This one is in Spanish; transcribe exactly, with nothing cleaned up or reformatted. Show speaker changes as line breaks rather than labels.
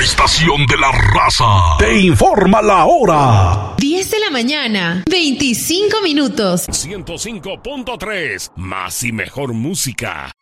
estación de la raza te informa la hora.
diez de la mañana, veinticinco minutos.
ciento cinco punto tres, más y mejor música.